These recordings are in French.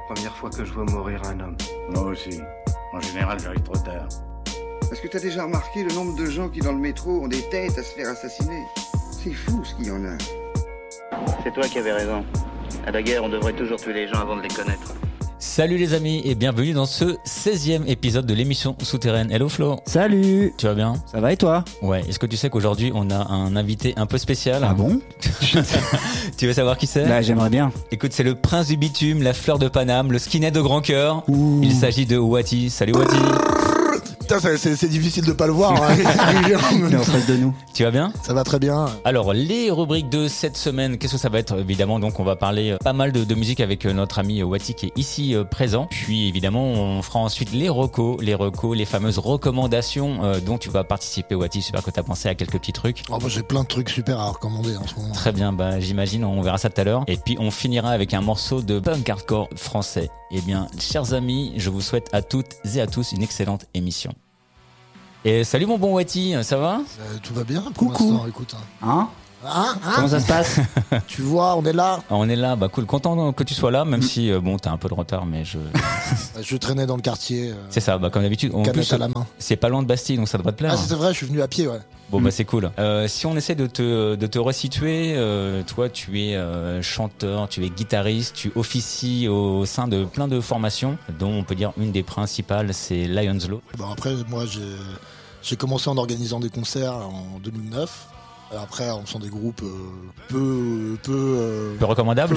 Première fois que je vois mourir un homme. Moi aussi. En général, j'arrive trop tard. Est-ce que t'as déjà remarqué le nombre de gens qui dans le métro ont des têtes à se faire assassiner? C'est fou ce qu'il y en a. C'est toi qui avais raison. À la guerre, on devrait toujours tuer les gens avant de les connaître. Salut les amis et bienvenue dans ce 16e épisode de l'émission Souterraine. Hello Flo. Salut. Tu vas bien? Ça va et toi? Ouais, est-ce que tu sais qu'aujourd'hui on a un invité un peu spécial? Ah bon? Tu veux savoir qui c'est? Bah j'aimerais bien. Écoute, c'est le prince du bitume, la fleur de Paname, le skinhead de grand cœur. Ouh. Il s'agit de Wati. Salut Wati. Putain, c'est difficile de pas le voir. Hein. Il est en face de nous. Tu vas bien? Ça va très bien. Alors, les rubriques de cette semaine, qu'est-ce que ça va être? Évidemment, donc on va parler pas mal de musique avec notre ami Wati qui est ici présent. Puis évidemment, on fera ensuite les recos, les fameuses recommandations dont tu vas participer Wati. J'espère que tu as pensé à quelques petits trucs. Oh, moi, j'ai plein de trucs super à recommander en ce moment. Très bien, bah j'imagine, on verra ça tout à l'heure. Et puis on finira avec un morceau de punk hardcore français. Eh bien, chers amis, je vous souhaite à toutes et à tous une excellente émission. Et salut mon bon Wati, ça va? Tout va bien pour Coucou. l'instant, écoute. Hein? Comment ça se passe? Tu vois, on est là. On est là, bah cool, content que tu sois là, même si bon, t'as un peu de retard, mais Je traînais dans le quartier. c'est ça, bah comme d'habitude. En Canette plus, à la main. c'est pas loin de Bastille, donc ça devrait te plaire. Ah, c'est vrai, je suis venu à pied, ouais. Bon bah c'est cool. Si on essaie de te resituer, toi tu es chanteur, tu es guitariste, tu officies au sein de plein de formations, dont on peut dire une des principales c'est Lions Law. Bon, après, moi, j'ai commencé en organisant des concerts en 2009. Après, en faisant des groupes peu Recommandable?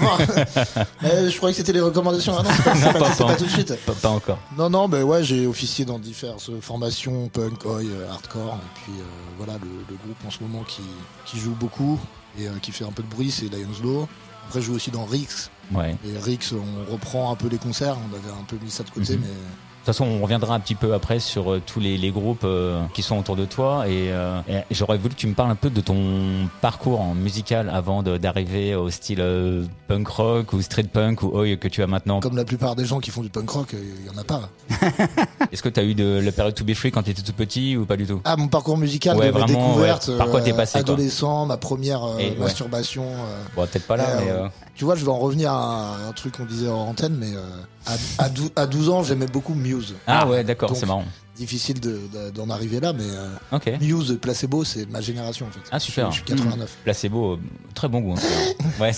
je croyais que c'était les recommandations. Ah non, c'est pas tout de suite. Pas encore. Non, mais ouais, j'ai officié dans diverses formations, punk, oi, hardcore. Et puis voilà, le groupe en ce moment qui joue beaucoup et qui fait un peu de bruit, c'est Lions Law. Après, je joue aussi dans Rix. Ouais. Et Rix, on reprend un peu les concerts. On avait un peu mis ça de côté, mais... De toute façon, on reviendra un petit peu après sur tous les groupes qui sont autour de toi et j'aurais voulu que tu me parles un peu de ton parcours en musical avant d'arriver au style punk rock ou street punk ou oi que tu as maintenant. Comme la plupart des gens qui font du punk rock, il y en a pas. Est-ce que tu as eu de la période To Be Free quand tu étais tout petit ou pas du tout? Ah, mon parcours musical, Ouais, de ma vraiment, découverte, ouais. Par quoi t'es passé, quoi? Adolescent, ma première masturbation. Bon, peut-être pas là, mais... Tu vois, je vais en revenir à un truc qu'on disait en antenne, mais à 12 ans, j'aimais beaucoup Muse. Ah ouais, d'accord, Donc, c'est marrant. Difficile d'en arriver là, mais Ok. Muse, Placebo, c'est ma génération en fait. Ah super. Je suis 89. Placebo, très bon goût. Ouais,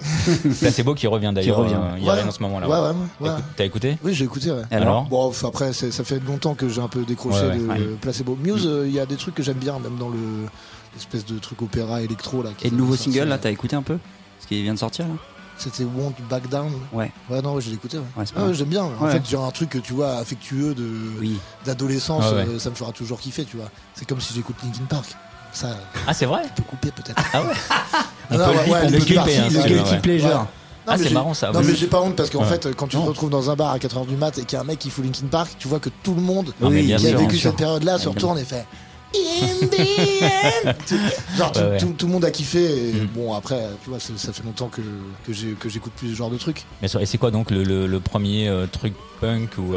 Placebo qui revient d'ailleurs. Il y a rien en ce moment là. Ouais. T'as écouté? Oui, j'ai écouté. Ouais. Alors Bon, après, ça fait longtemps que j'ai un peu décroché de Placebo. Muse, il y a des trucs que j'aime bien, même dans l'espèce de truc opéra électro là. Et le nouveau single là, t'as écouté un peu? Ce qui vient de sortir là? C'était Won't Back Down. Ouais. Ouais, non, je l'ai écouté. Ouais. Ouais, c'est pas mal. J'aime bien. En Ouais. fait, j'ai un truc, tu vois, affectueux d'adolescence, ça me fera toujours kiffer, tu vois. C'est comme si j'écoute Linkin Park. Ça, Ah c'est vrai? tu peux couper peut-être. Ah ouais. On Non, peut ouais, le le clipper, hein, parti, si le tu veux, guilty ouais. pleasure. Non, Ah, mais c'est marrant, ça. Non, mais j'ai pas honte parce qu'en Ouais. fait, quand tu te retrouves dans un bar à 4h du mat et qu'il y a un mec qui fout Linkin Park, tu vois que tout le monde Non, mais bien qui a sûr, vécu bien sûr. cette période-là se retourne et fait In the end. Genre Ouais, ouais. tout le monde a kiffé et Mm. bon après tu vois ça fait longtemps que j'écoute plus ce genre de trucs. Bien sûr. Et c'est quoi donc le premier truc punk ou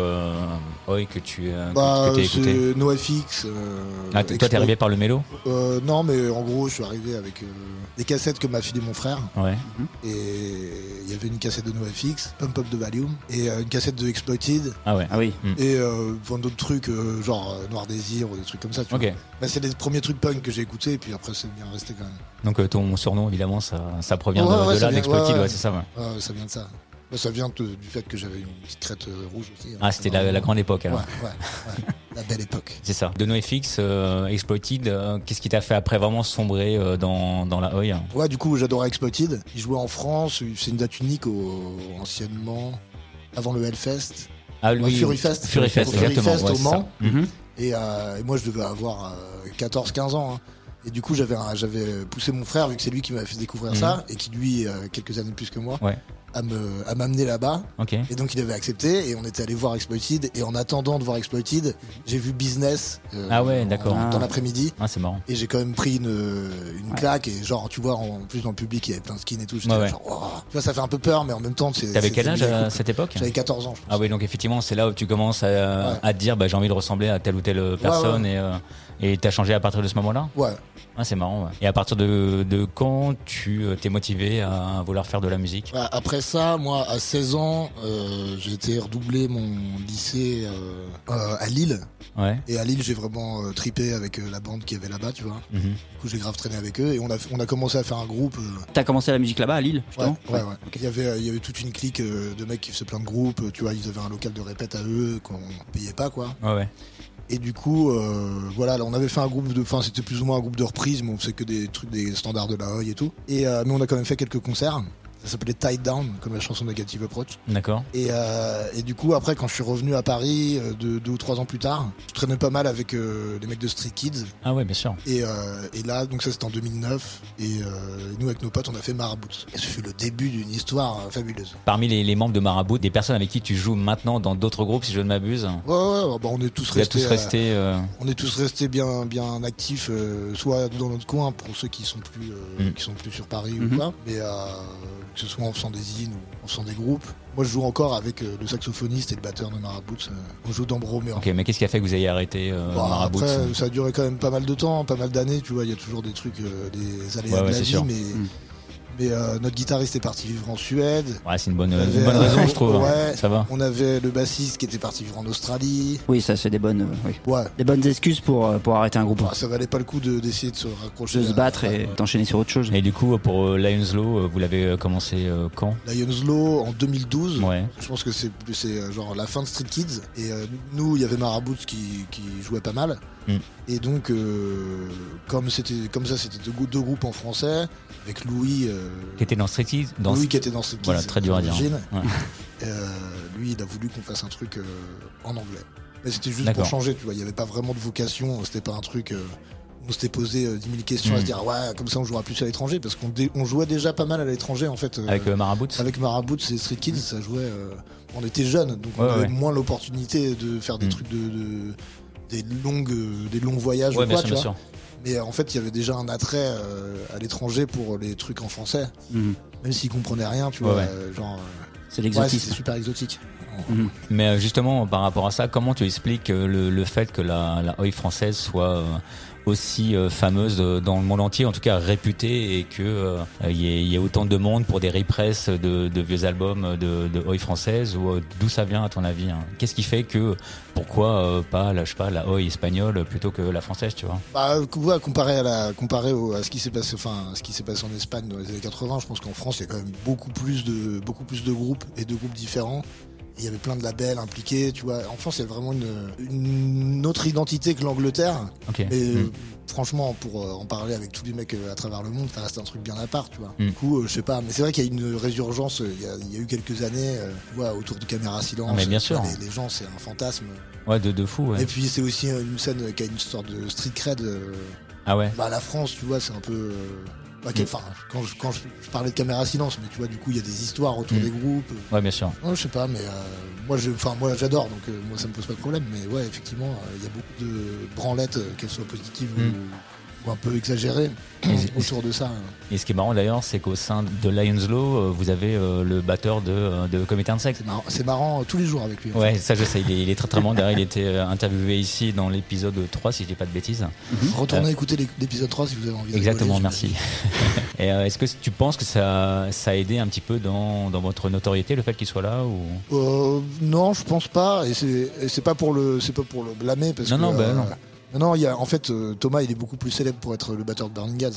oi que tu Bah que t'as écouté? c'est NoFX. Ah, toi t'es arrivé par le mélo? Non mais en gros je suis arrivé avec des cassettes que m'a filé mon frère Ouais. et il y avait une cassette de NoFX, Pump Up the Volume et une cassette de Exploited Ah ouais. Ah oui. et plein d'autres trucs genre Noir Désir ou des trucs comme ça tu vois. Ok. Bah, c'est les premiers trucs punk que j'ai écoutés et puis après c'est bien resté quand même. Donc ton surnom évidemment ça provient Ouais, de ça là, vient- d'Exploited, ouais. ouais, c'est ça. Ouais. Ouais, ça vient de ça. Bah, ça vient du fait que j'avais une petite crête rouge aussi. Ah c'était la grande époque alors. Ouais. La belle époque. C'est ça. De NoFX, Exploited, qu'est-ce qui t'a fait après vraiment sombrer dans la oi? Ouais, du coup, j'adorais Exploited. Il jouait en France. C'est une date unique anciennement, avant le Hellfest. Ah oui. Fury Fest. Fury Fest, Fury exactement. Fest Ouais, au c'est Mans. ça. Mhm. Et moi, je devais avoir 14-15 ans. Hein. Et du coup, j'avais poussé mon frère, vu que c'est lui qui m'avait fait découvrir ça, et qui lui, quelques années plus que moi, Ouais. à m'amener là-bas. Ok. Et donc il avait accepté et on était allé voir Exploited et en attendant de voir Exploited, j'ai vu Business Ah ouais, d'accord. dans l'après-midi Ah c'est marrant. et j'ai quand même pris une claque et genre tu vois en plus dans le public il y avait plein de skins et tout, j'étais Ouais, là, ouais. genre wow. Tu vois ça fait un peu peur mais en même temps c'est T'avais quel âge c'est à cool. cette époque? J'avais 14 ans je pense. Ah oui, donc effectivement c'est là où tu commences à te dire bah j'ai envie de ressembler à telle ou telle personne et Et t'as changé à partir de ce moment-là ? Ouais. Ah, c'est marrant. Ouais. Et à partir de quand tu t'es motivé à vouloir faire de la musique ? Après ça, moi, à 16 ans, j'ai été redoubler mon lycée à Lille. Ouais. Et à Lille, j'ai vraiment tripé avec la bande qui avait là-bas, tu vois. Du coup, j'ai grave traîné avec eux et on a commencé à faire un groupe. T'as commencé la musique là-bas à Lille, justement ? Ouais. Okay. Il y avait toute une clique de mecs qui faisaient plein de groupes, tu vois, ils avaient un local de répète à eux qu'on payait pas, quoi. Ouais. Et du coup, voilà, là, on avait fait un groupe c'était plus ou moins un groupe de reprise, mais on faisait que des trucs, des standards de la Oi et tout. Et mais on a quand même fait quelques concerts. Ça s'appelait Tied Down, comme la chanson Negative Approach. D'accord. Et du coup, après, quand je suis revenu à Paris, 2 ou 3 ans plus tard, je traînais pas mal avec les mecs de Street Kids. Ah ouais, bien sûr. Et là, donc ça c'était en 2009. Et nous, avec nos potes, on a fait Marabout. Et ce fut le début d'une histoire fabuleuse. Parmi les membres de Marabout, des personnes avec qui tu joues maintenant dans d'autres groupes, si je ne m'abuse. Ouais, bah, on est tous restés. On est tous restés bien actifs, soit dans notre coin pour ceux qui sont plus sur Paris ou quoi. Mais que ce soit en faisant des zines ou en faisant des groupes. Moi, je joue encore avec le saxophoniste et le batteur de Marabout. On joue dans Bromeur. Ok, mais qu'est-ce qui a fait que vous ayez arrêté Marabout ? Après, ça a duré quand même pas mal de temps, pas mal d'années. Tu vois, il y a toujours des trucs, des aléas de la vie, sûr. Mais notre guitariste est parti vivre en Suède. Ouais, c'est une bonne raison, je trouve. Ouais, ça va. On avait le bassiste qui était parti vivre en Australie. Oui, ça c'est des bonnes, ouais. Des bonnes excuses pour arrêter un groupe. Ça valait pas le coup d'essayer de se raccrocher. De se battre et d'enchaîner sur autre chose. Et du coup, pour Lions Law, vous l'avez commencé quand ? Lions Law en 2012. Ouais. Je pense que c'est genre la fin de Street Kids. Et nous, il y avait Marabout qui jouait pas mal. Et donc, comme ça, c'était deux groupes en français, avec Louis. Qui était dans Street Kids. Louis qui était dans Street Kids. Voilà, très dur à dire. Ouais. Lui, il a voulu qu'on fasse un truc en anglais. Mais c'était juste pour changer, tu vois. Il n'y avait pas vraiment de vocation. C'était pas un truc. On s'était posé 10 000 questions à se dire, ouais, comme ça on jouera plus à l'étranger. Parce qu'on jouait déjà pas mal à l'étranger, en fait. Avec Marabout. Avec Marabout, c'est Street Kids, ça jouait. On était jeunes, donc on avait moins l'opportunité de faire des trucs des longs voyages ou quoi, tu vois. Mais en fait, il y avait déjà un attrait à l'étranger pour les trucs en français. Même s'ils comprenaient rien, tu vois. Genre, c'est l'exotisme. C'est super exotique. Mais justement, par rapport à ça, comment tu expliques le fait que la Oi française soit aussi fameuse dans le monde entier, en tout cas réputée, et que y ait autant de monde pour des represses de vieux albums de Oi française, ou d'où ça vient à ton avis, hein ? Qu'est-ce qui fait que pourquoi pas la Oi espagnole plutôt que la française, tu vois ? Bah, comparé à ce qui s'est passé, en Espagne dans les années 80, je pense qu'en France il y a quand même beaucoup plus de groupes et de groupes différents. Il y avait plein de labels impliqués, tu vois. En France, il y a vraiment une autre identité que l'Angleterre. Okay. Et franchement, pour en parler avec tous les mecs à travers le monde, ça reste un truc bien à part, tu vois. Du coup, je sais pas, mais c'est vrai qu'il y a une résurgence. Il y a eu quelques années, tu vois, autour de Caméra Silence. Mais bien sûr. Les gens, c'est un fantasme. Ouais, de fou. Ouais. Et puis c'est aussi une scène qui a une sorte de street cred. Ah ouais. Bah la France, tu vois, c'est un peu. Enfin, quand je parlais de Caméra Silence, mais tu vois, du coup, il y a des histoires autour des groupes. Ouais, bien sûr. Ouais, je sais pas, mais moi j'adore, donc moi ça me pose pas de problème. Mais ouais, effectivement, il y a beaucoup de branlettes, qu'elles soient positives ou un peu exagérées, autour de ça. Et ce qui est marrant d'ailleurs, c'est qu'au sein de Lions Law, vous avez le batteur de Committed Sex. C'est marrant tous les jours avec lui. Ouais, ça je sais, il est très très marrant. D'ailleurs, il était interviewé ici dans l'épisode 3, si je dis pas de bêtises. Retournez écouter l'épisode 3 si vous avez envie. Exactement, merci. Et est-ce que tu penses que ça a aidé un petit peu dans votre notoriété, le fait qu'il soit là, ou Non, je pense pas. Et c'est pas pour le blâmer, parce que non. Non, en fait, Thomas, il est beaucoup plus célèbre pour être le batteur de Burning Gads.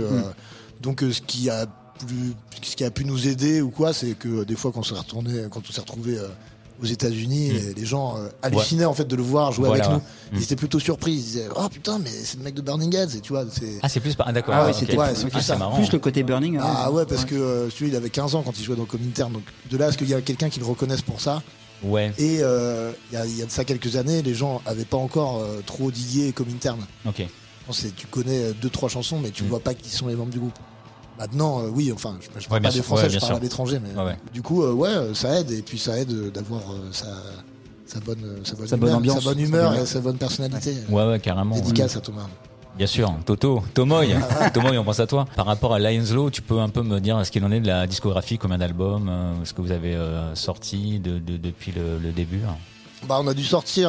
Donc, ce qui a pu nous aider ou quoi, c'est que des fois, quand on s'est retrouvé aux États-Unis, les gens hallucinaient en fait de le voir jouer avec nous. Ils étaient plutôt surpris. Ils disaient, oh putain, mais c'est le mec de Burning Gads. Et tu vois, c'est plus pas d'accord. C'est plus ça. Marrant. Plus le côté Burning. Parce que celui il avait 15 ans quand il jouait dans Comintern. Donc de là à ce qu'il y a quelqu'un qui le reconnaisse pour ça. Ouais. Et il y a de ça quelques années, les gens avaient pas encore trop digué Comintern. Ok. Tu connais 2-3 chansons, mais tu vois pas qui sont les membres du groupe. Maintenant, oui, enfin, je parle pas des Français, je parle à l'étranger, mais du coup, ça aide, et puis ça aide d'avoir sa bonne ambiance, sa bonne humeur et sa bonne personnalité. Ouais, carrément. Dédicace à Thomas. Bien sûr, Tomoy, on pense à toi. Par rapport à Lions Law, tu peux un peu me dire ce qu'il en est de la discographie, combien d'albums, ce que vous avez sorti depuis le début? On a dû sortir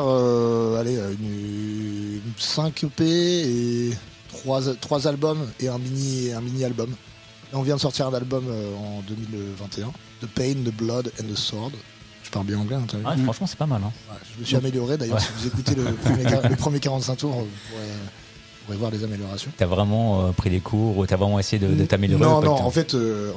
5 EP et 3 albums et un mini album. Et on vient de sortir un album en 2021, The Pain, The Blood and The Sword. Je parle bien anglais, hein, t'as vu ? Franchement, c'est pas mal. Hein. Ouais, je me suis amélioré. D'ailleurs, si vous écoutez le premier 45 tours, vous pourrez voir les améliorations. T'as vraiment pris des cours ou t'as vraiment essayé de t'améliorer? Non, en fait,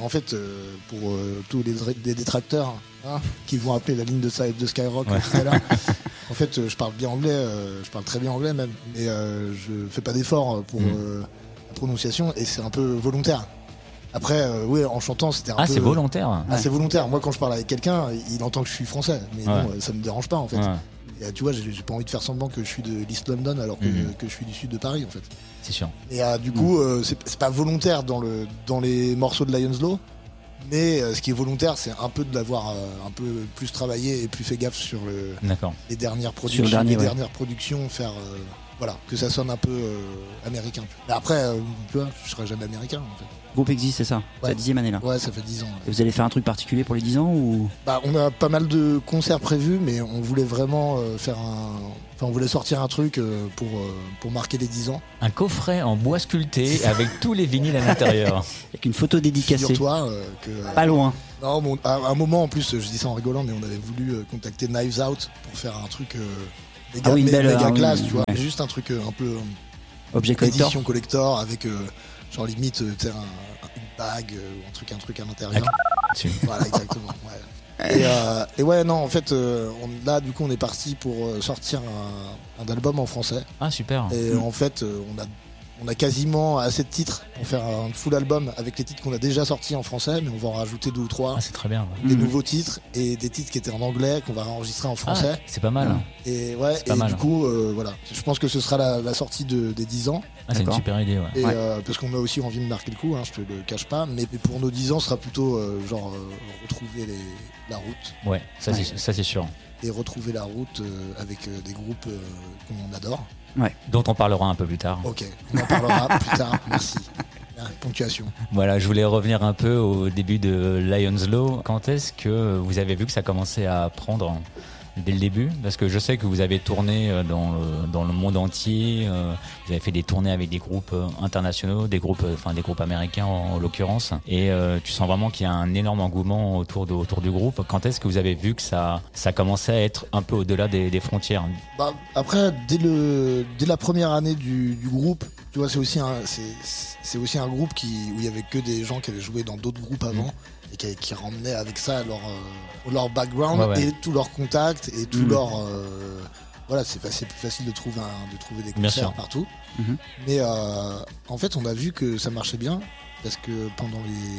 pour tous les détracteurs qui vont appeler la ligne de Skyrock tout à l'heure, en fait, je parle bien anglais, je parle très bien anglais même, mais je fais pas d'effort pour la prononciation et c'est un peu volontaire. Après, oui, en chantant, c'était un peu... Ah, c'est volontaire. C'est volontaire. Moi, quand je parle avec quelqu'un, il entend que je suis français, mais non, ça me dérange pas en fait. Ouais. Et, tu vois, j'ai pas envie de faire semblant que je suis de l'East London alors que je suis du sud de Paris en fait. C'est sûr. Et du coup, c'est pas volontaire dans les morceaux de Lion's Law, mais ce qui est volontaire, c'est un peu de l'avoir un peu plus travaillé et plus fait gaffe sur les dernières productions, dernières productions, faire voilà, que ça sonne un peu américain. Mais après, tu vois, je serai jamais américain en fait. Le groupe existe, c'est ça? C'est la 10e année là. Ouais, ça fait 10 ans. Ouais. Et vous allez faire un truc particulier pour les 10 ans ou? On a pas mal de concerts prévus, mais on voulait vraiment on voulait sortir un truc pour marquer les 10 ans. Un coffret en bois sculpté avec tous les vinyles à l'intérieur. Avec une photo dédicacée. Figure-toi que... Pas loin. Non, bon, à un moment en plus, je dis ça en rigolant, mais on avait voulu contacter Knives Out pour faire un truc méga classe, tu vois. Ouais. Juste un truc un peu... Objet collector. Édition collector avec genre limite une bague ou un truc à l'intérieur. Voilà, exactement. Ouais. Et ouais, non, en fait, là, du coup, on est parti pour sortir un album en français. Ah, super. Et en fait, on a quasiment assez de titres pour faire un full album avec les titres qu'on a déjà sortis en français, mais on va en rajouter 2 ou 3. Ah, c'est très bien. Des nouveaux titres et des titres qui étaient en anglais qu'on va enregistrer en français. Ah, c'est pas mal. Et ouais, et du coup, voilà. Je pense que ce sera la sortie des 10 ans. Ah, c'est une super idée, ouais. Et parce qu'on a aussi envie de marquer le coup, je te le cache pas. Mais pour nos 10 ans, ce sera plutôt retrouver la route. Ouais, ça c'est sûr. Et retrouver la route avec des groupes qu'on adore. Ouais. Dont on parlera un peu plus tard. Ok, on en parlera plus tard. Merci. Ponctuation. Voilà, je voulais revenir un peu au début de Lion's Law. Quand est-ce que vous avez vu que ça commençait à prendre dès le début? Parce que je sais que vous avez tourné dans le monde entier. Vous avez fait des tournées avec des groupes internationaux, des groupes américains en l'occurrence. Et tu sens vraiment qu'il y a un énorme engouement autour du groupe. Quand est-ce que vous avez vu que ça commençait à être un peu au-delà des frontières? Après, dès la première année du groupe, tu vois, c'est aussi un groupe où il y avait que des gens qui avaient joué dans d'autres groupes avant. Et qui ramenaient avec ça leur background et tous leurs contacts et tout leur voilà, c'est plus facile de trouver des concerts partout. Mais en fait, on a vu que ça marchait bien parce que pendant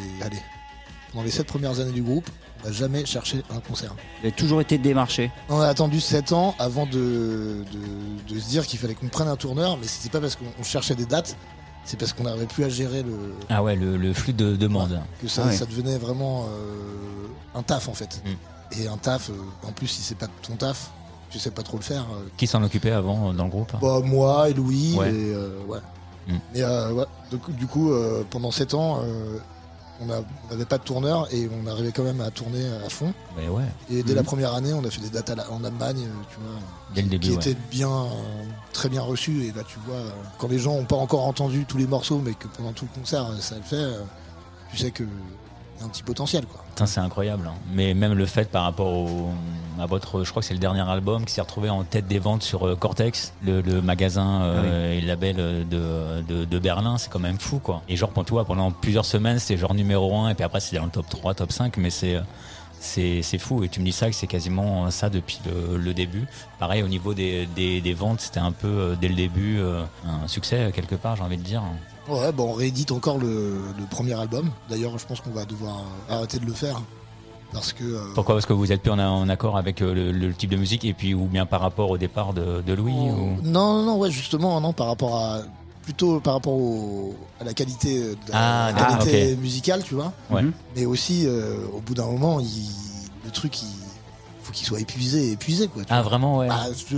les 7 premières années du groupe, on n'a jamais cherché un concert. Vous avez toujours été démarché. On a attendu 7 ans avant de se dire qu'il fallait qu'on prenne un tourneur, mais c'était pas parce qu'on cherchait des dates. C'est parce qu'on n'arrivait plus à gérer le flux de demande. Que ça devenait vraiment un taf en fait. Et un taf, en plus si c'est pas ton taf, tu sais pas trop le faire. Qui s'en occupait avant dans le groupe? Moi et Louis. Ouais. Et, Mais du coup, pendant 7 ans, on n'avait pas de tourneur et on arrivait quand même à tourner à fond. Mais ouais. Et dès la première année, on a fait des dates en Allemagne, tu vois, dès le début, qui étaient très bien reçues. Et là, tu vois, quand les gens n'ont pas encore entendu tous les morceaux, mais que pendant tout le concert, ça le fait, tu sais qu'il y a un petit potentiel, quoi. Putain, c'est incroyable. Hein. Mais même le fait par rapport à votre, je crois que c'est le dernier album qui s'est retrouvé en tête des ventes sur Cortex, le magasin et le label de Berlin, c'est quand même fou, quoi. Et genre, pour toi, pendant plusieurs semaines, c'était genre numéro 1, et puis après, c'était dans le top 3, top 5, mais c'est fou. Et tu me dis ça, que c'est quasiment ça depuis le début. Pareil, au niveau des ventes, c'était un peu, dès le début, un succès, quelque part, j'ai envie de dire. Ouais, on réédite encore le premier album. D'ailleurs, je pense qu'on va devoir arrêter de le faire. Parce que, pourquoi? Parce que vous êtes plus en accord avec le type de musique, et puis ou bien par rapport au départ de Louis Non, ouais, justement, non, plutôt par rapport à la qualité, qualité musicale, tu vois. Ouais. Mais aussi, au bout d'un moment, le truc, faut qu'il soit épuisé, quoi. Ah, vraiment, ouais.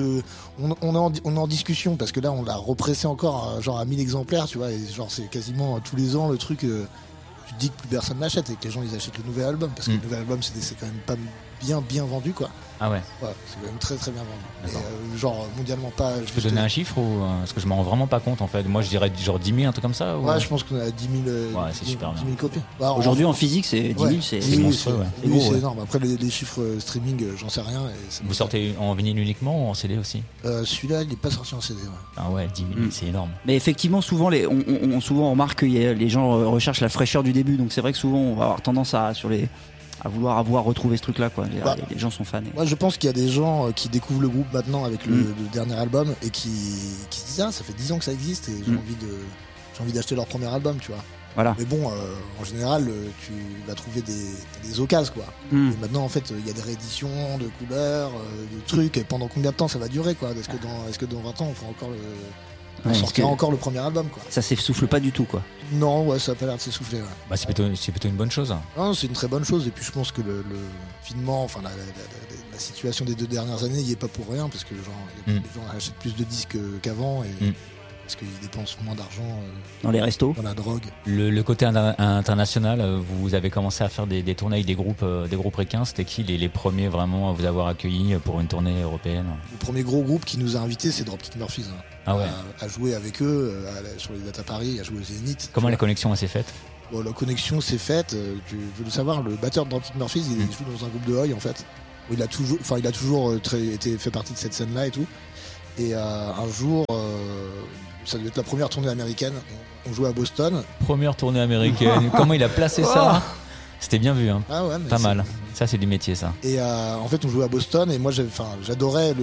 On est en discussion parce que là, on l'a repressé encore, genre à 1000 exemplaires, tu vois. Et genre, c'est quasiment tous les ans le truc. Tu te dis que plus personne l'achète et que les gens ils achètent le nouvel album parce que le nouvel album c'est quand même pas bien vendu, quoi. Ah ouais. Ouais, c'est quand même très très bien vendu. D'accord. Et genre mondialement pas. Tu peux donner un chiffre ou parce que je m'en rends vraiment pas compte en fait. Moi je dirais genre 10 000, un truc comme ça. Ou... Ouais, je pense qu'on a 10 000, Ouais, c'est super 10 bien. 000 copies. Bah, Aujourd'hui, en physique, c'est 10 000, c'est oui, monstrueux, ouais. oui, gros, c'est ouais. énorme. Après, les chiffres streaming, j'en sais rien. Et ça me Vous fait- sortez en vinyle uniquement ou en CD aussi? Celui-là, il n'est pas sorti en CD. Ouais. Ah ouais, 10 000, c'est énorme. Mais effectivement, souvent, souvent on remarque que les gens recherchent la fraîcheur du début. Donc c'est vrai que souvent, on va avoir tendance à vouloir retrouver ce truc-là, quoi. Les gens sont fans. Moi, je pense qu'il y a des gens qui découvrent le groupe maintenant avec le dernier album et qui se disent, ah, ça fait 10 ans que ça existe et j'ai envie d'acheter leur premier album, tu vois. Voilà. Mais bon, en général, tu vas trouver des occasions, quoi. Et maintenant, en fait, il y a des rééditions de couleurs, de trucs. Et pendant combien de temps ça va durer, quoi? Est-ce que dans 20 ans, on fera encore on sortira encore le premier album, quoi? Ça s'essouffle pas du tout, quoi. Non, ouais, ça a pas l'air de s'essouffler, ouais. Bah, c'est plutôt une bonne chose. Non, c'est une très bonne chose. Et puis, je pense que le finement, enfin, la situation des 2 dernières années, il n'y est pas pour rien, parce que genre, les gens achètent plus de disques qu'avant et parce qu'ils dépensent moins d'argent Dans les restos. dans la drogue. Le côté international, vous avez commencé à faire des tournées avec des groupes ricains. C'était qui les premiers vraiment à vous avoir accueilli pour une tournée européenne? Le premier gros groupe qui nous a invités, c'est Dropkick Murphys. Hein. Ah ouais. À jouer avec eux sur les dates à Paris, à jouer au Zénith. Comment la connexion s'est faite? Bon, la connexion s'est faite. Tu veux le savoir, le batteur de Dropkick Murphys, il joue dans un groupe de Oi en fait. Où il a toujours été fait partie de cette scène-là et tout. Et un jour, ça devait être la première tournée américaine. On jouait à Boston. Première tournée américaine. Comment il a placé ça? C'était bien vu, hein. Ah ouais, mais Pas c'est- mal. Ça, c'est du métier, ça. Et en fait, on jouait à Boston et moi, j'adorais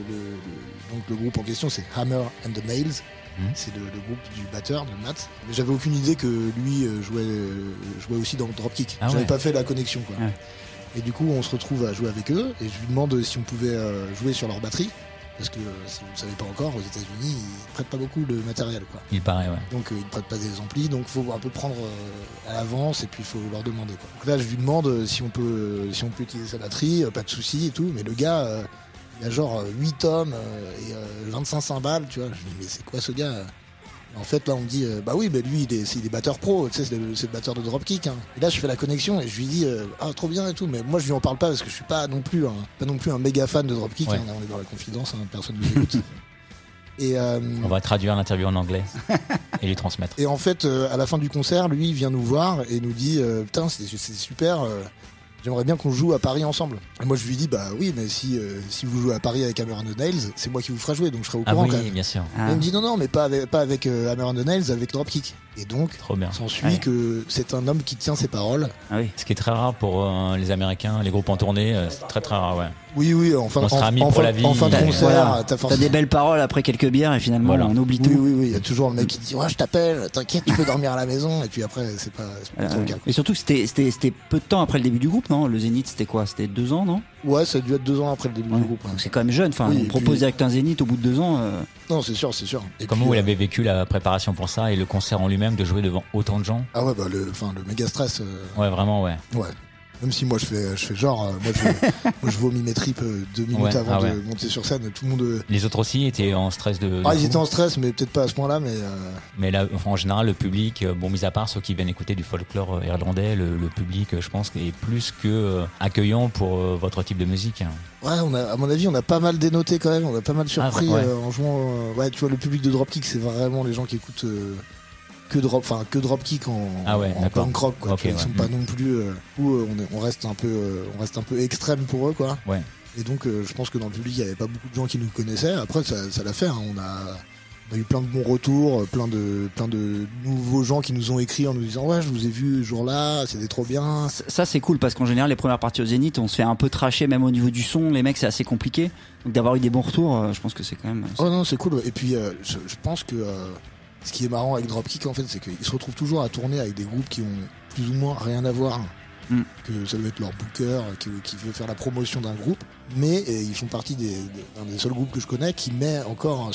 donc le groupe en question, c'est Hammer and the Nails. C'est le groupe du batteur de Matt. Mais j'avais aucune idée que lui jouait aussi dans le Dropkick. Ah J'avais ouais. pas fait la connexion, quoi. Ouais. Et du coup, on se retrouve à jouer avec eux et je lui demande si on pouvait jouer sur leur batterie. Parce que si vous ne savez pas encore, aux États-Unis, ils prêtent pas beaucoup le matériel, quoi. Il paraît, ouais. Donc ils prêtent pas des amplis, donc faut un peu prendre à l'avance et puis il faut leur demander, quoi. Donc là, je lui demande si on peut utiliser sa batterie, pas de souci et tout. Mais le gars, il a genre 8 tomes et 25 cymbales, tu vois. Je me dis mais c'est quoi ce gars? Et en fait là on me dit bah oui, mais lui il est batteur pro, tu sais, c'est le batteur de Dropkick, hein. Et là je fais la connexion et je lui dis ah trop bien et tout, mais moi je lui en parle pas parce que je suis pas non plus un méga fan de Dropkick, Ouais. hein. Là, on est dans la confidence, hein, personne ne nous écoute. Et On va traduire l'interview en anglais et lui transmettre. Et en fait, à la fin du concert, lui, il vient nous voir et nous dit putain, c'est super, j'aimerais bien qu'on joue à Paris ensemble. Et moi, je lui dis bah oui, mais si vous jouez à Paris avec Hammer and the Nails, c'est moi qui vous ferai jouer, donc je serai au Ah courant oui, quand même. bien sûr. Ah. Et il me dit non, mais pas avec Hammer and the Nails, avec Dropkick. Et donc, Trop bien. s'ensuit Ouais. que c'est un homme qui tient ses paroles. Ah oui. Ce qui est très rare pour les Américains, les groupes en tournée, c'est très très rare, ouais. Oui, enfin, On sera amis pour la vie. en fin de concert, Voilà. t'as T'as des belles paroles après quelques bières et finalement Voilà. on oublie tout. Oui, il y a toujours le mec qui dit ouais, je t'appelle, t'inquiète, tu peux dormir à la maison. Et puis après, c'est pas trop le cas. Et surtout que c'était peu de temps après le début du groupe, non? Le Zénith, c'était quoi? C'était 2 ans, non? Ouais, ça a dû être 2 ans après le début du groupe. Ouais. Donc c'est quand même jeune. Enfin, Oui, on et propose puis- direct un Zénith au bout de 2 ans. Non, c'est sûr. Et Comment puis, vous l'avez vécu la préparation pour ça et le concert en lui-même, de jouer devant autant de gens? Ah ouais, bah le méga stress. Ouais, vraiment, ouais. Ouais. Même si moi je fais genre, moi je vomis mes tripes 2 minutes Ouais, avant ah ouais. de monter sur scène. Tout le monde. Les autres aussi étaient en stress de Ah, ils fou. étaient en stress, mais peut-être pas à ce point-là. Mais là, enfin, en général, le public, bon, mis à part ceux qui viennent écouter du folklore irlandais, le public, je pense, est plus que accueillant pour votre type de musique. Ouais, à mon avis, on a pas mal dénoté quand même. On a pas mal surpris ouais. en jouant. Ouais, tu vois, le public de Dropkick, c'est vraiment les gens qui écoutent que Dropkick en d'accord. punk rock, quoi. Ok, Tu vois, ils sont ouais. pas non plus. On reste un peu extrême pour eux, quoi. Ouais. Et donc, je pense que dans le public, il y avait pas beaucoup de gens qui nous connaissaient. Après, ça l'a fait. Hein. On a eu plein de bons retours, plein de nouveaux gens qui nous ont écrit en nous disant ouais, je vous ai vu ce jour-là, c'était trop bien. Ça c'est cool parce qu'en général les premières parties au Zénith on se fait un peu tracher même au niveau du son, les mecs c'est assez compliqué. Donc d'avoir eu des bons retours, je pense que c'est quand même. Oh non, c'est cool. Et puis, je pense que ce qui est marrant avec Dropkick, en fait, c'est qu'ils se retrouvent toujours à tourner avec des groupes qui ont plus ou moins rien à voir. Que ça doit être leur booker qui veut faire la promotion d'un groupe, mais ils font partie d'un des seuls groupes que je connais qui met encore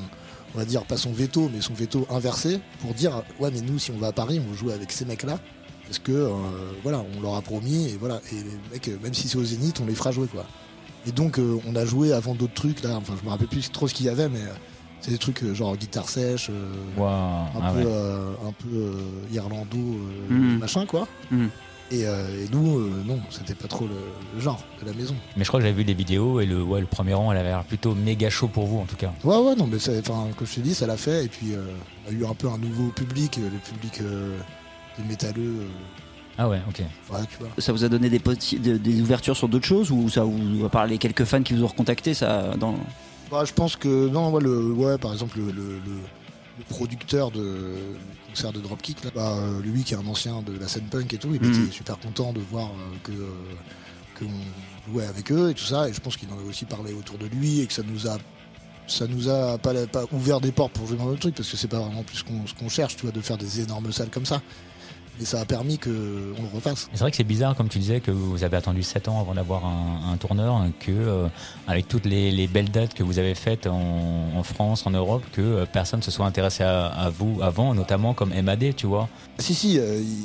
on va dire pas son veto, mais son veto inversé pour dire ouais, mais nous si on va à Paris on joue avec ces mecs là parce que voilà, on leur a promis et voilà, et les mecs même si c'est au Zénith on les fera jouer, quoi. Et donc on a joué avant d'autres trucs là, enfin je me rappelle plus trop ce qu'il y avait, mais c'est des trucs genre guitare sèche, Wow. un peu Irlando, machin, quoi. Et nous, non, c'était pas trop le genre de la maison. Mais je crois que j'avais vu des vidéos et le premier rang, elle avait l'air plutôt méga chaud pour vous en tout cas. Ouais, non, mais comme je te dis, ça l'a fait. Et puis, on a eu un peu un nouveau public, le public des métalleux. Ah ouais, ok. Ouais, tu vois. Ça vous a donné des ouvertures sur d'autres choses ou ça vous, à part les quelques fans qui vous ont recontacté, ça dans... Je pense que non, par exemple le producteur du concert de Dropkick, là, lui qui est un ancien de la scène punk et tout, il était super content de voir qu'on jouait avec eux et tout ça. Et je pense qu'il en a aussi parlé autour de lui et que ça nous a pas ouvert des portes pour jouer dans le truc parce que c'est pas vraiment plus ce qu'on cherche, tu vois, de faire des énormes salles comme ça. Mais ça a permis qu'on le refasse. C'est vrai que c'est bizarre, comme tu disais, que vous avez attendu 7 ans avant d'avoir un tourneur, que avec toutes les belles dates que vous avez faites en France, en Europe, que personne ne se soit intéressé à vous avant, notamment comme MAD, tu vois. Si,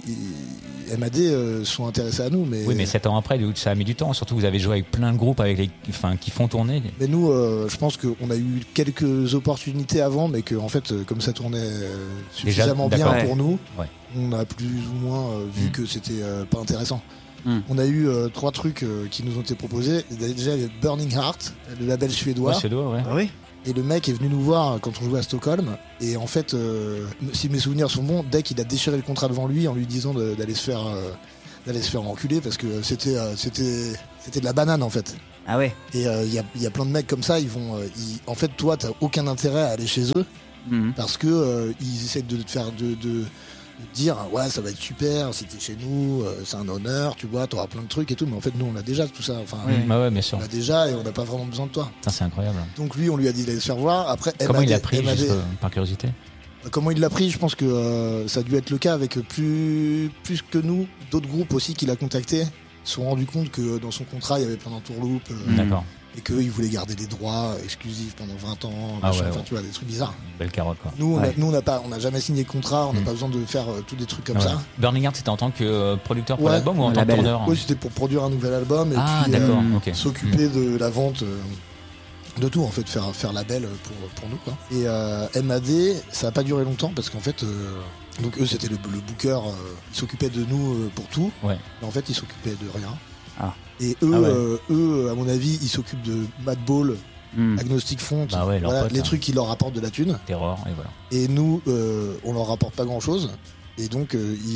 MAD sont intéressés à nous, mais... Oui, mais 7 ans après, ça a mis du temps. Surtout, vous avez joué avec plein de groupes qui font tourner. Mais nous, je pense qu'on a eu quelques opportunités avant, mais que en fait, comme ça tournait suffisamment bien pour nous, on a plus ou moins vu que c'était pas intéressant. On a eu 3 trucs qui nous ont été proposés. Déjà, il y a Burning Heart, le label suédois. Ouais. Ah oui. Et le mec est venu nous voir quand on jouait à Stockholm. Et en fait, si mes souvenirs sont bons, Deck il a déchiré le contrat devant lui en lui disant d'aller se faire enculer parce que c'était de la banane en fait. Ah ouais. Et il y a plein de mecs comme ça, en fait, toi, t'as aucun intérêt à aller chez eux parce que ils essaient de te faire de dire ouais, ça va être super si t'es chez nous, c'est un honneur, tu vois, t'auras plein de trucs et tout, mais en fait nous on a déjà tout ça, enfin ouais, bien sûr. on l'a déjà et on n'a pas vraiment besoin de toi. Ça, c'est incroyable. Donc lui on lui a dit d'aller se faire voir. Après comment il a pris juste par curiosité? Comment il l'a pris, je pense que ça a dû être le cas avec plus que nous, d'autres groupes aussi qu'il a contactés se sont rendus compte que dans son contrat il y avait plein d'entourloupes. D'accord. Et qu'ils voulaient garder des droits exclusifs pendant 20 ans, tu vois, des trucs bizarres. Belle carotte, quoi. Nous, on n'a jamais signé de contrat, on n'a pas besoin de faire tous des trucs comme ça. Burning Heart, c'était en tant que producteur pour l'album ou en tant que tourneur? Oui, c'était pour produire un nouvel album et puis s'occuper de la vente, de tout, en fait, faire label pour nous, quoi. Et MAD, ça n'a pas duré longtemps parce qu'en fait, donc eux, c'était le booker, ils s'occupaient de nous pour tout, mais en fait, ils s'occupaient de rien. Ah. Et eux, à mon avis, ils s'occupent de Madball, Agnostic Front, les trucs qui leur rapportent de la thune. Terror, et voilà. Et nous, on leur rapporte pas grand chose. Et donc,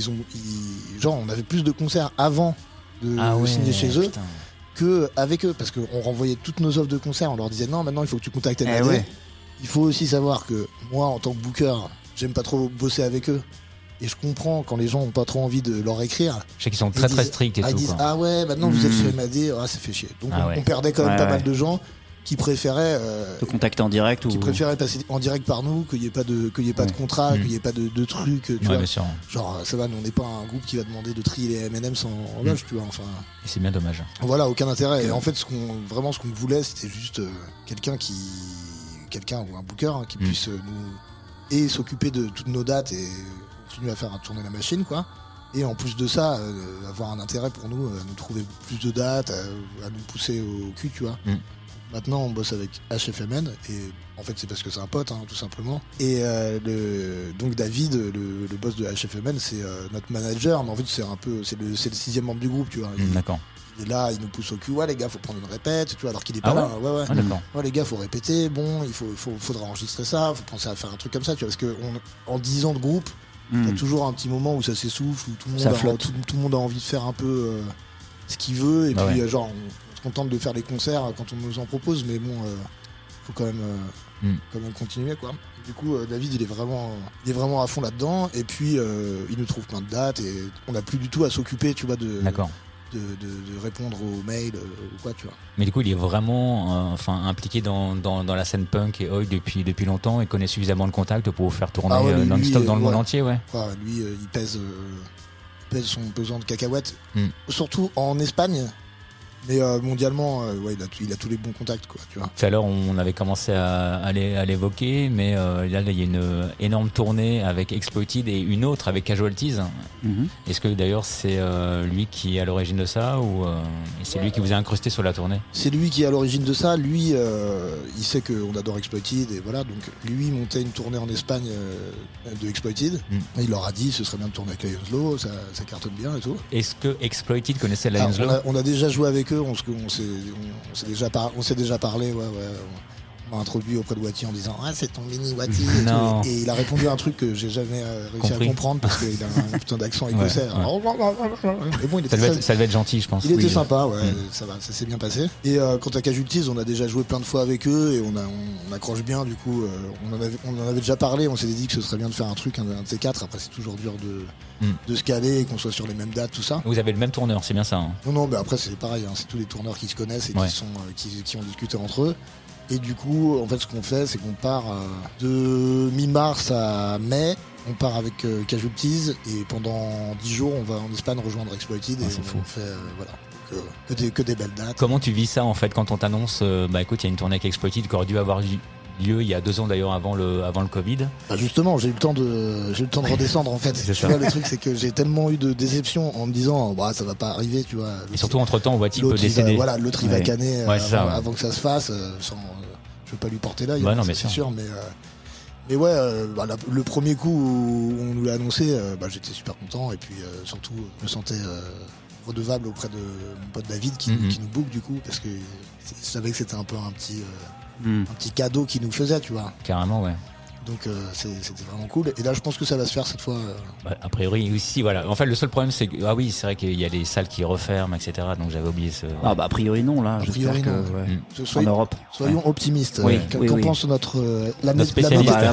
on avait plus de concerts avant de signer chez eux qu'avec eux. Parce qu'on renvoyait toutes nos offres de concerts, on leur disait non, maintenant il faut que tu contactes MAD. Il faut aussi savoir que moi, en tant que booker, j'aime pas trop bosser avec eux. Et je comprends quand les gens ont pas trop envie de leur écrire. Je sais qu'ils sont très stricts et tout. Ils disent ah ouais, maintenant vous êtes chez MAD, ça fait chier. Donc on perdait quand même pas mal de gens qui préféraient te contacter en direct préféraient passer en direct par nous, qu'il y ait pas de contrat, qu'il y ait pas de trucs, tu vois. Bien sûr. Genre ça va, nous on n'est pas un groupe qui va demander de trier les M&M's en loge, tu vois. Enfin. Et c'est bien dommage. Voilà, aucun intérêt. Et en fait, ce qu'on voulait, c'était juste quelqu'un ou un booker qui puisse nous s'occuper de toutes nos dates et continuer à faire tourner la machine, quoi. Et en plus de ça, avoir un intérêt pour nous, à nous trouver plus de dates, à nous pousser au cul, tu vois. Maintenant, on bosse avec HFMN et en fait, c'est parce que c'est un pote, tout simplement. Et donc David, le boss de HFMN, c'est notre manager, mais en fait, c'est le 6e membre du groupe, tu vois. D'accord. Il est là, il nous pousse au cul. Ouais, les gars, faut prendre une répète, tu vois, alors qu'il est pas là. Ouais. Ouais, les gars, faut répéter. Bon, faudra enregistrer ça. Faut penser à faire un truc comme ça, tu vois, parce que en 10 ans de groupe, il y a toujours un petit moment où ça s'essouffle, où tout le monde a envie de faire un peu ce qu'il veut, et puis genre on se contente de faire les concerts quand on nous en propose, mais bon, faut quand même continuer, quoi. Du coup, David, il est vraiment à fond là-dedans, et puis il nous trouve plein de dates, et on n'a plus du tout à s'occuper, tu vois, de répondre aux mails ou quoi, tu vois. Mais du coup, il est vraiment impliqué dans la scène punk et oi depuis longtemps et connaît suffisamment de contacts pour vous faire tourner non-stop dans le monde entier, lui, il pèse son pesant de cacahuètes. Surtout en Espagne, Mais mondialement, il a tous les bons contacts, quoi, tu vois. Tout à l'heure, on avait commencé à l'évoquer, mais là, il y a une énorme tournée avec Exploited et une autre avec Casualties. Est-ce que d'ailleurs c'est lui qui est à l'origine de ça ou c'est lui qui vous a incrusté sur la tournée? C'est lui qui est à l'origine de ça. Lui, il sait qu'on adore Exploited et voilà. Donc lui montait une tournée en Espagne de Exploited. Et il leur a dit ce serait bien de tourner avec Lions Law, ça cartonne bien et tout. Est-ce que Exploited connaissait Lions Law? On a déjà joué avec eux, on s'est déjà parlé, ouais. On m'a introduit auprès de Wati en disant c'est ton mini Wati et il a répondu à un truc que j'ai jamais réussi à comprendre parce qu'il a un putain d'accent écossais. Mais bon, ça devait être gentil, je pense. Il était sympa, ça s'est bien passé. Et quant à Casualties, on a déjà joué plein de fois avec eux et on accroche bien. Du coup, on en avait déjà parlé. On s'était dit que ce serait bien de faire un truc, un de ces quatre. Après, c'est toujours dur de se caler et qu'on soit sur les mêmes dates, tout ça. Vous avez le même tourneur, c'est bien ça, hein. Non, mais après c'est pareil. C'est tous les tourneurs qui se connaissent et qui ont discuté entre eux. Et du coup, en fait, ce qu'on fait, c'est qu'on part de mi-mars à mai. On part avec Casualties et pendant 10 jours, on va en Espagne rejoindre Exploited et on fait voilà, que des belles dates. Comment tu vis ça en fait quand on t'annonce écoute, il y a une tournée avec Exploited qui aurait dû avoir lieu il y a 2 ans d'ailleurs avant le Covid? Justement, j'ai eu le temps de redescendre en fait. Le truc, c'est que j'ai tellement eu de déception en me disant ça va pas arriver, tu vois. Et surtout entre temps, Wati peut décéder. L'autre il va canner avant que ça se fasse. Je veux pas lui porter l'œil, c'est sûr, mais ouais, le premier coup où on nous l'a annoncé, j'étais super content et puis surtout je me sentais redevable auprès de mon pote David qui nous book du coup parce que je savais que c'était un peu un petit cadeau qu'il nous faisait, tu vois. Carrément, ouais. Donc c'était vraiment cool. Et là, je pense que ça va se faire cette fois. A priori, aussi, voilà. En fait, le seul problème, c'est que c'est vrai qu'il y a des salles qui referment, etc. Donc j'avais oublié ce. A priori non, là. A priori non. En Europe. Soyons optimistes. Oui, Qu'en pense notre spécialiste.